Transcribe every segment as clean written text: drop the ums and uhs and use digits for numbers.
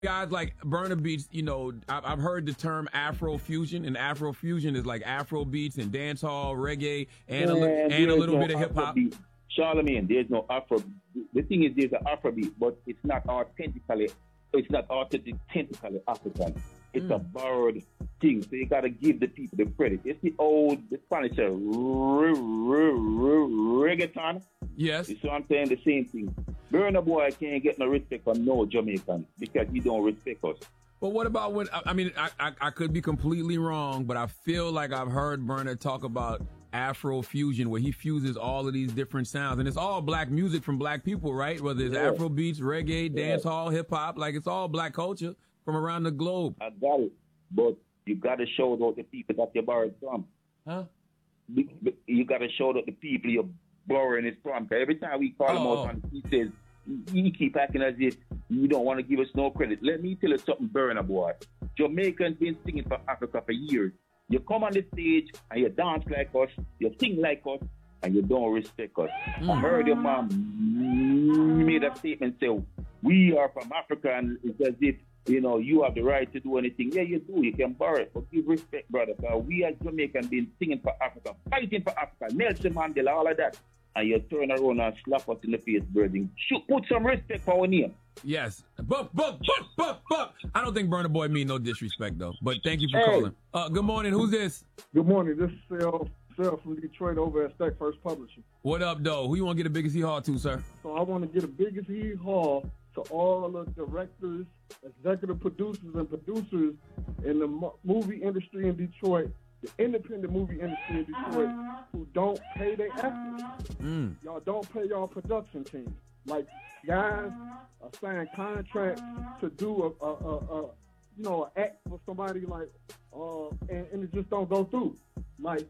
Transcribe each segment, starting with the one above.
Guys like Burner Beats, you know, I've heard the term Afro fusion, and Afro fusion is like Afro beats and dance hall, reggae, and And and a there's little no bit of hip hop. Afrobeat. Charlemagne, there's no Afro. The thing is, there's an Afrobeat, but it's not authentically African. It's a borrowed thing. So you gotta give the people the credit. It's the Spanish reggaeton. Yes. You see what I'm saying? The same thing. Burna Boy can't get no respect from no Jamaican because he don't respect us. But what about when, I mean, I could be completely wrong, but I feel like I've heard Burna talk about Afro fusion, where he fuses all of these different sounds. And it's all black music from black people, right? Whether it's Afro beats, reggae, dance hall, hip hop, like it's all black culture from around the globe. I got it. But you got to show out the people that you borrowed from. Huh? You got to show out the people you're borrowing it from. Cause every time we call him out, and he says, he keep acting as if you don't want to give us no credit. Let me tell you something, Burna Boy. Jamaicans been singing for Africa for years. You come on the stage and you dance like us, you sing like us, and you don't respect us. I heard your mom made a statement say, we are from Africa, and it's as if, you know, you have the right to do anything. Yeah, you do. You can borrow it. But give respect, brother. Because we as Jamaicans been singing for Africa, fighting for Africa, Nelson Mandela, all of that. And you turn around and slap us in the face, birding. Put some respect for our name. Yes. Buck. I don't think Burna Boy mean no disrespect, though. But thank you for calling. Good morning. Who's this? Good morning. This is Sel from Detroit over at Stack First Publishing. What up, though? Who you want to get the biggest hee-haw to, sir? So I want to get the biggest hee-haw to all the directors, executive producers, and producers in the movie industry in Detroit, the independent movie industry in Detroit, who don't pay their actors. Y'all don't pay y'all production team. Like, guys are signing contracts to do an act for somebody, like, and it just don't go through. Like,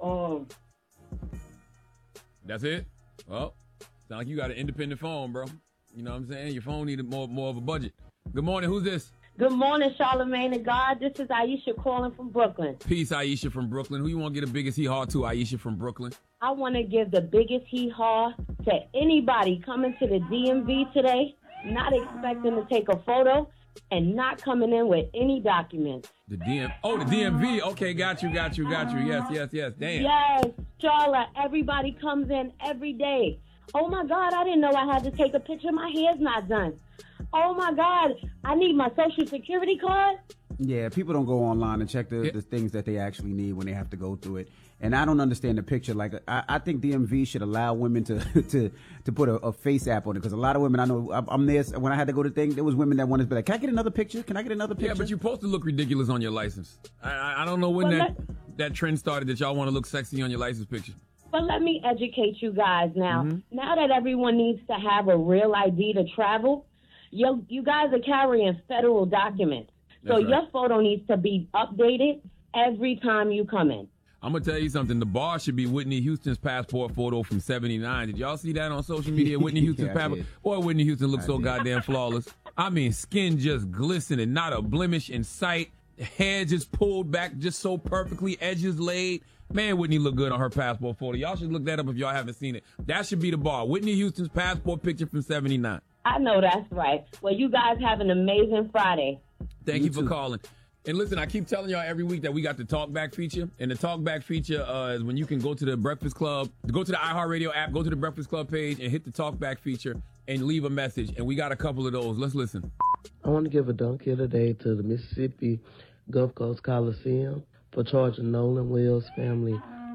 That's it? Well, sound like you got an independent phone, bro. You know what I'm saying? Your phone needed more of a budget. Good morning. Who's this? Good morning, Charlemagne and God. This is Aisha calling from Brooklyn. Peace, Aisha from Brooklyn. Who you want to get the biggest hee-haw to, Aisha from Brooklyn? I want to give the biggest hee-haw to anybody coming to the DMV today, not expecting to take a photo and not coming in with any documents. The DMV. Okay, got you. Yes. Damn. Yes, Charla, everybody comes in every day. Oh, my God, I didn't know I had to take a picture. My hair's not done. Oh, my God, I need my Social Security card. Yeah, people don't go online and check the things that they actually need when they have to go through it. And I don't understand the picture. Like, I think DMV should allow women to put a face app on it. Because a lot of women, I know, I'm there, when I had to go to thing, there was women that wanted to be like, can I get another picture? Yeah, but you're supposed to look ridiculous on your license. I don't know when that trend started that y'all want to look sexy on your license picture. But let me educate you guys now. Now that everyone needs to have a real ID to travel, you guys are carrying federal documents. So your photo needs to be updated every time you come in. I'm going to tell you something. The bar should be Whitney Houston's passport photo from 79. Did y'all see that on social media? Whitney Houston's passport. Boy, Whitney Houston looks so goddamn flawless. I mean, skin just glistening, not a blemish in sight. Hair just pulled back just so perfectly, edges laid. Man, Whitney look good on her passport photo. Y'all should look that up if y'all haven't seen it. That should be the bar. Whitney Houston's passport picture from 79. I know that's right. Well, you guys have an amazing Friday. Thank you for calling. And listen, I keep telling y'all every week that we got the Talkback feature. And the Talkback feature is when you can go to the Breakfast Club, go to the iHeartRadio app, go to the Breakfast Club page, and hit the Talkback feature and leave a message. And we got a couple of those. Let's listen. I want to give a dunk here today to the Mississippi Gulf Coast Coliseum for charging Nolan Wells' family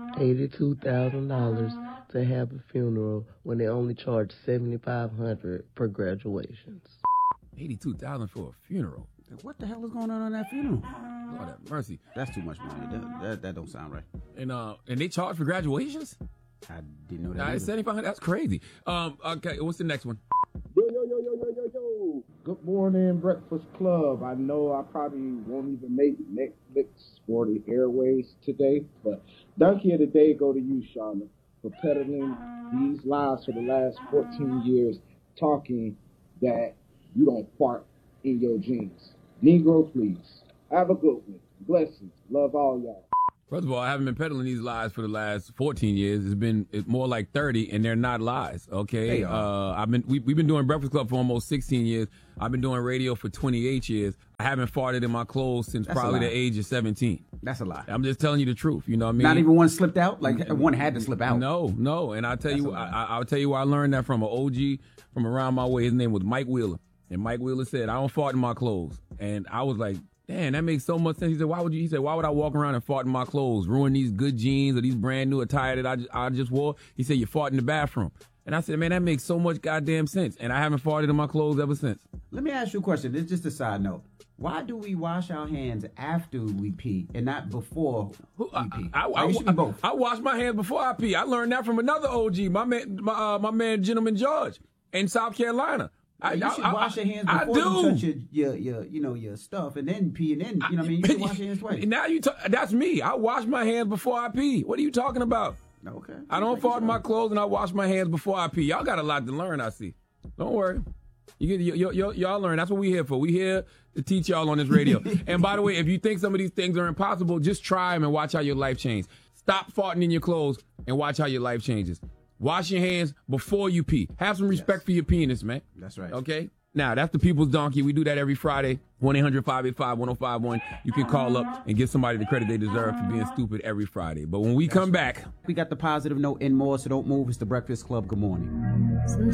$82,000 to have a funeral when they only charge $7,500 per graduations. $82,000 for a funeral. What the hell is going on that funeral? Lord have mercy. That's too much money. That don't sound right. And they charge for graduations? I didn't know that. $7,500. That's crazy. Okay, what's the next one? Yo. Good morning, Breakfast Club. I know I probably won't even make Netflix or the airways today, but donkey of the day go to you, Charlotte, for peddling these lies for the last 14 years, talking that you don't fart in your jeans. Negro, please. Have a good one. Blessings. Love all y'all. First of all, I haven't been peddling these lies for the last 14 years. It's more like 30, and they're not lies. Okay, we've been doing Breakfast Club for almost 16 years. I've been doing radio for 28 years. I haven't farted in my clothes since probably the age of 17. That's a lie. I'm just telling you the truth. You know what I mean? Not even one slipped out. Like one had to slip out. No. And I'll tell you where I learned that from an OG from around my way. His name was Mike Wheeler, and Mike Wheeler said, "I don't fart in my clothes," and I was like, damn, that makes so much sense. He said, why would I walk around and fart in my clothes, ruin these good jeans or these brand new attire that I just wore? He said, you fart in the bathroom. And I said, man, that makes so much goddamn sense. And I haven't farted in my clothes ever since. Let me ask you a question. This is just a side note. Why do we wash our hands after we pee and not before we pee? I should be both. I wash my hands before I pee. I learned that from another OG, my man, Gentleman George in South Carolina. You should wash your hands before you touch your stuff and then pee and then, you know what I mean? You should wash your hands twice. Now that's me. I wash my hands before I pee. What are you talking about? Okay. I don't fart in my clothes and I wash my hands before I pee. Y'all got a lot to learn, I see. Don't worry. Y'all learn. That's what we here for. We here to teach y'all on this radio. And by the way, if you think some of these things are impossible, just try them and watch how your life changes. Stop farting in your clothes and watch how your life changes. Wash your hands before you pee. Have some respect for your penis, man. That's right. Okay? Now, that's the People's Donkey. We do that every Friday. 1-800-585-1051. You can call up and give somebody the credit they deserve for being stupid every Friday. But when we come back, we got the positive note and more, so don't move. It's the Breakfast Club. Good morning.